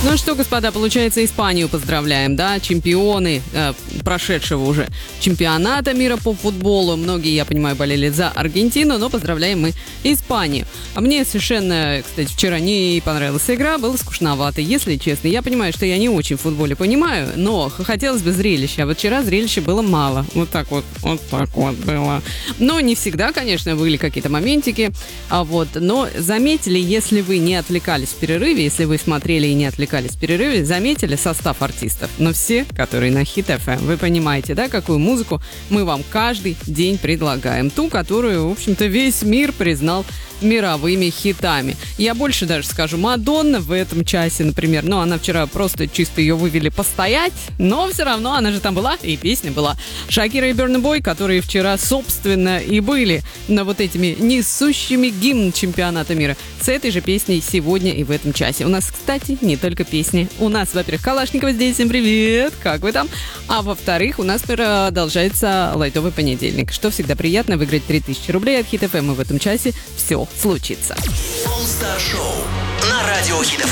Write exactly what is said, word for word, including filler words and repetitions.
Ну что, господа, получается, Испанию поздравляем, да? Чемпионы э, прошедшего уже чемпионата мира по футболу. Многие, я понимаю, болели за Аргентину, но поздравляем мы Испанию. А мне совершенно, кстати, вчера не понравилась игра, было скучновато, если честно. Я понимаю, что я не очень в футболе понимаю, но хотелось бы зрелища. А вот вчера зрелища было мало. Вот так вот, вот так вот было. Но не всегда, конечно, были какие-то моментики. А вот, но заметили, если вы не отвлекались в перерыве, если вы смотрели и не отвлекались в перерыве, заметили состав артистов. Но все, которые на Хит эф эм, вы понимаете, да, какую музыку мы вам каждый день предлагаем. Ту, которую, в общем-то, весь мир признал мировыми хитами. Я больше даже скажу, Мадонна в этом часе, например, ну, она вчера просто чисто ее вывели постоять, но все равно она же там была, и песня была. Шакира и Берна Бой, которые вчера, собственно, и были на вот этими несущими гимн чемпионата мира. С этой же песней сегодня и в этом часе. У нас, кстати, не только песни. У нас, во-первых, Калашникова здесь, всем привет, как вы там? А во-вторых, у нас продолжается лайтовый понедельник, что всегда приятно, выиграть три тысячи рублей от Хит эф эм, и в этом часе все случится. All Star Show на радио Хит эф эм.